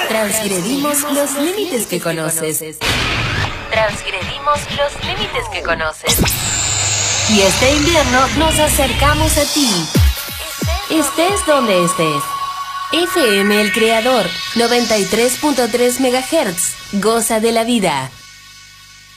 Transgredimos los límites que conoces. Transgredimos los límites que conoces. Y este invierno nos acercamos a ti. Estés donde estés. FM El Creador, 93.3 MHz. Goza de la vida.